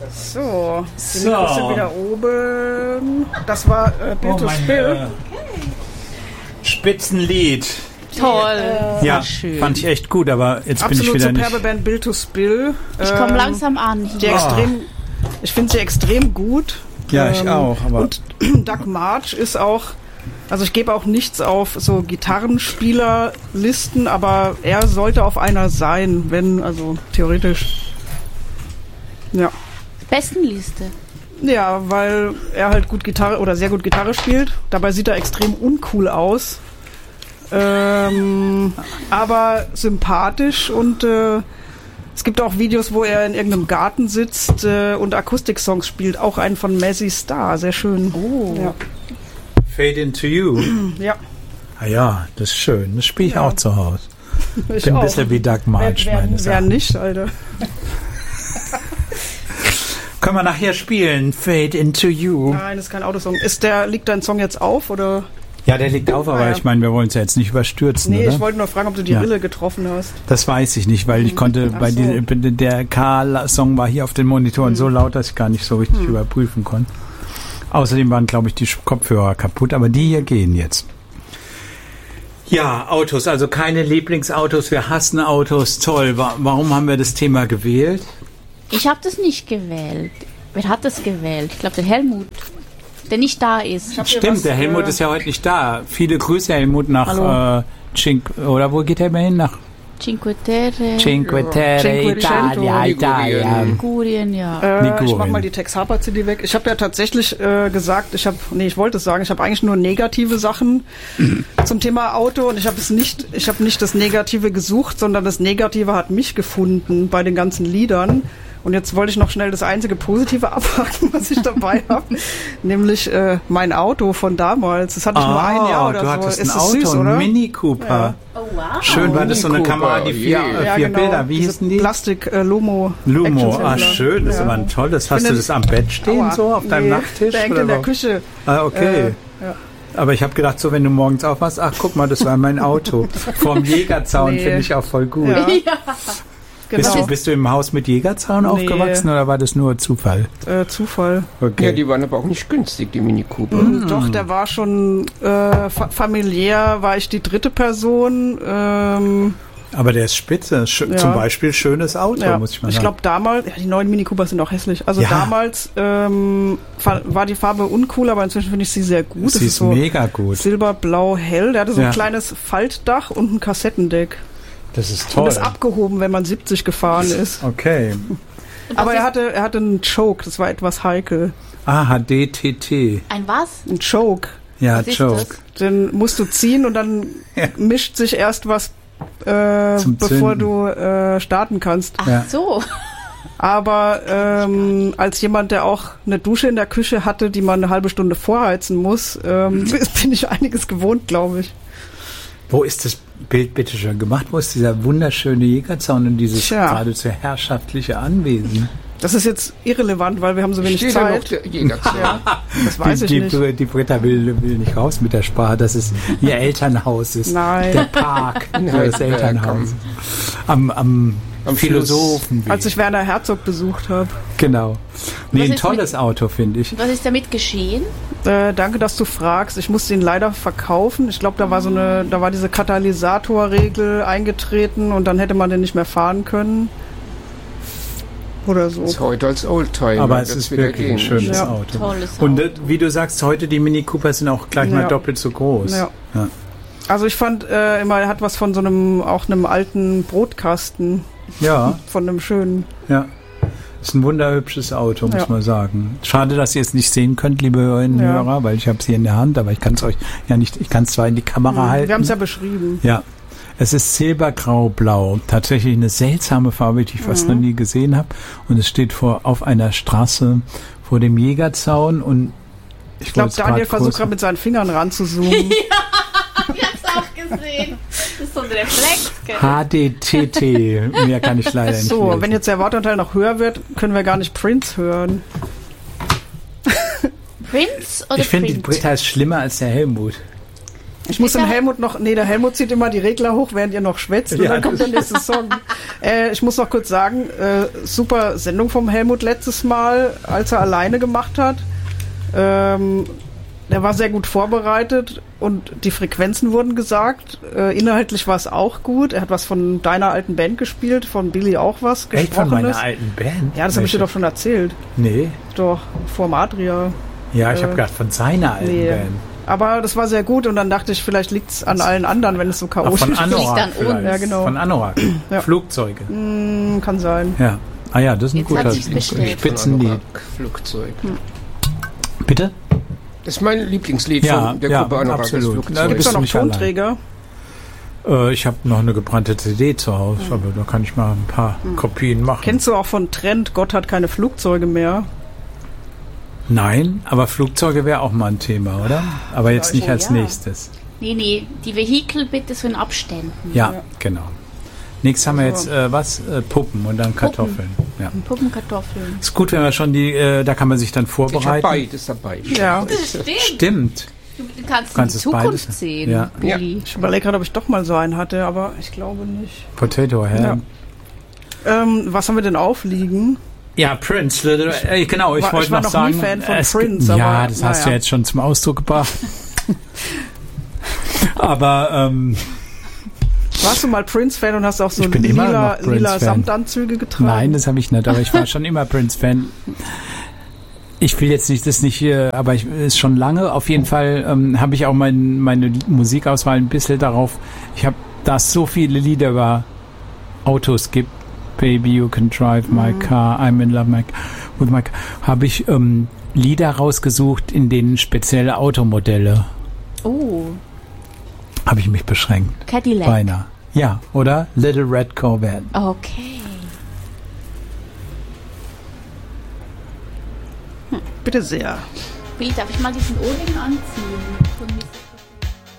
So, die Mikros sind wieder oben. Das war Bild to Spill. Spitzenlied. Toll. Ja, schön. fand ich echt gut, aber jetzt Absolut bin ich wieder superbe nicht... Band Bild to Spill. Ich komme langsam an. Ich finde sie extrem gut. Ja, ich auch. Aber und Doug March ist auch, also ich gebe auch nichts auf so Gitarrenspielerlisten, aber er sollte auf einer sein, wenn, also theoretisch. Ja. Bestenliste. Ja, weil er halt gut Gitarre oder sehr gut Gitarre spielt. Dabei sieht er extrem uncool aus. Aber sympathisch und es gibt auch Videos, wo er in irgendeinem Garten sitzt und Akustik-Songs spielt. Auch einen von Mazzy Star, sehr schön. Oh. Ja. Fade Into You. Ja. Ah ja, das ist schön. Das spiele ich auch zu Hause. Ich bin ein auch. bisschen wie Doug March. Wer nicht, Alter. Können wir nachher spielen? Fade Into You. Nein, das ist kein Autosong. Liegt dein Song jetzt auf, oder? Ja, der liegt auf, aber ich meine, wir wollen es ja jetzt nicht überstürzen, Nee, oder? ich wollte nur fragen, ob du die Rille getroffen hast. Das weiß ich nicht, weil ich konnte der K-Song war hier auf den Monitoren so laut, dass ich gar nicht so richtig überprüfen konnte. Außerdem waren, glaube ich, die Kopfhörer kaputt, aber die hier gehen jetzt. Ja, Autos, also keine Lieblingsautos, wir hassen Autos, toll. Warum haben wir das Thema gewählt? Ich habe das nicht gewählt. Wer hat das gewählt? Ich glaube, der Helmut, der nicht da ist. Stimmt, der Helmut ist ja heute nicht da. Viele Grüße, Helmut, nach oder wo geht er mal hin? Nach Cinque Terre. Italia. Ligurien, ja. Ich mach mal die Tex Harper CD weg. Ich habe ja tatsächlich gesagt, ich wollte es sagen, ich habe eigentlich nur negative Sachen zum Thema Auto und ich habe nicht das Negative gesucht, sondern das Negative hat mich gefunden bei den ganzen Liedern. Und jetzt wollte ich noch schnell das einzige Positive abhaken, was ich dabei habe, nämlich mein Auto von damals. Das hatte ich nur ein Jahr oder so. Du hattest ein ist Auto, süß, oder? ein Mini Cooper. Ja. Oh, wow. Schön, war das so eine Kamera, die vier genau. Bilder, wie hießen die? Plastik Lumo. Schön, das ist aber ein tolles. Hast du das am Bett stehen, so auf deinem Nachttisch? Der hängt in der Küche. Ah, okay. Aber ich habe gedacht, so wenn du morgens aufwachst, ach guck mal, das war mein Auto. Vorm Jägerzaun finde ich auch voll gut. Ja. Genau. Bist du im Haus mit Jägerzaun aufgewachsen oder war das nur Zufall? Zufall. Okay. Ja, die waren aber auch nicht günstig, die Mini Cooper. Doch, der war schon familiär, war ich die dritte Person. Aber der ist spitze. Zum Beispiel schönes Auto, muss ich mal sagen. Ich glaube damals, die neuen Mini Cooper sind auch hässlich. Also damals war die Farbe uncool, aber inzwischen finde ich sie sehr gut. Sie ist so mega gut. Silberblau hell. Der hatte so ein kleines Faltdach und ein Kassettendeck. Das ist toll. Und ist abgehoben, wenn man 70 gefahren ist. Okay. Aber er hatte einen Choke, das war etwas heikel. HDTT. Ein was? Ein Choke. Ja, Choke. Den musst du ziehen und dann mischt sich erst was, bevor du starten kannst. Ach so. Aber als jemand, der auch eine Dusche in der Küche hatte, die man eine halbe Stunde vorheizen muss, bin ich einiges gewohnt, glaube ich. Wo ist das Bild bitte schon gemacht? Wo ist dieser wunderschöne Jägerzaun und dieses geradezu herrschaftliche Anwesen? Das ist jetzt irrelevant, weil wir haben so wenig Steht Zeit. da noch der Jägerzaun? Das weiß ich nicht. Die Britta will nicht raus mit der Sprache, dass es ihr Elternhaus ist. Nein. Der Park, das Elternhaus. Am Philosophen. Als ich Werner Herzog besucht habe. Genau. Nee, ein tolles Auto, finde ich. Was ist damit geschehen? Danke, dass du fragst. Ich musste ihn leider verkaufen. Ich glaube, da war diese Katalysatorregel eingetreten und dann hätte man den nicht mehr fahren können. Oder so. Das ist heute als Oldtimer. Aber es ist wirklich ein schönes Auto. Tolles Auto. Und wie du sagst, heute die Mini Cooper sind auch gleich mal doppelt so groß. Ja. Also ich fand immer, er hat was von so einem alten Brotkasten. Ja. Von einem schönen. Ja. Ist ein wunderhübsches Auto, muss man sagen. Schade, dass ihr es nicht sehen könnt, liebe Hörerinnen und Hörer, weil ich habe es hier in der Hand, aber ich kann es euch ja nicht, ich kann es zwar in die Kamera halten. Wir haben es ja beschrieben. Ja. Es ist silbergrau-blau. Tatsächlich eine seltsame Farbe, die ich fast noch nie gesehen habe. Und es steht auf einer Straße vor dem Jägerzaun und ich glaube, Daniel versucht gerade mit seinen Fingern ranzuzoomen. Ich hab's auch gesehen. Das ist so ein Reflex. HDTT. Mehr kann ich leider nicht So, lesen. wenn jetzt der Wortanteil noch höher wird, können wir gar nicht Prince hören. Prince oder Ich finde, die Print? Britta ist schlimmer als der Helmut. Ich muss den Helmut noch, der Helmut zieht immer die Regler hoch, während ihr noch schwätzt und dann kommt der nächste Song. Ich muss noch kurz sagen, super Sendung vom Helmut letztes Mal, als er alleine gemacht hat. Der war sehr gut vorbereitet und die Frequenzen wurden gesagt. Inhaltlich war es auch gut. Er hat was von deiner alten Band gespielt, von Billy auch was gesprochen. Echt von meiner alten Band? Ja, das habe ich dir doch schon erzählt. Nee. Doch, vorm Adria. Ja, ich habe gerade von seiner alten Band. Aber das war sehr gut und dann dachte ich, vielleicht liegt es an allen anderen, wenn es so chaotisch ist. Von Anorak vielleicht. Ja, genau. Von Anorak. Ja. Flugzeuge. Kann sein. Ja. Ah ja, das ist ein guter Spitzenlied. Flugzeug. Bitte? Das ist mein Lieblingslied von der Gruppe Anorak. Absolut. Gibt es da noch Tonträger? Ich habe noch eine gebrannte CD zu Hause, aber da kann ich mal ein paar Kopien machen. Kennst du auch von Trend, Gott hat keine Flugzeuge mehr? Nein, aber Flugzeuge wäre auch mal ein Thema, oder? Aber jetzt nicht als nächstes. Nee, die Vehikel bitte so in Abständen. Ja, genau. Nächstes haben wir jetzt Puppen und dann Kartoffeln. Ja. Puppen, Kartoffeln. Ist gut, wenn wir schon da kann man sich dann vorbereiten. Ich habe beides dabei. Ja. Stimmt. Du kannst die Zukunft beides sehen, ja. Billy. Ich überlege gerade, ob ich doch mal so einen hatte, aber ich glaube nicht. Potato Head. Ja. Was haben wir denn aufliegen? Ja, Prince. Genau, ich wollte noch sagen. Ich war noch nie Fan von Prince. Ja, das hast du jetzt schon zum Ausdruck gebracht. Aber warst du mal Prince-Fan und hast auch so lila Samtanzüge getragen? Nein, das habe ich nicht, aber ich war schon immer Prince-Fan. Ich will jetzt nicht, aber ist schon lange. Auf jeden Fall habe ich auch meine Musikauswahl ein bisschen darauf. Ich habe, da es so viele Lieder über Autos gibt, Baby, You Can Drive My Car, I'm in Love with my car, habe ich Lieder rausgesucht, in denen spezielle Automodelle. Oh. Habe ich mich beschränkt. Cadillac. Beinahe. Ja, oder? Little Red Corvette. Okay. Bitte sehr. Billy, darf ich mal diesen Ohrring anziehen?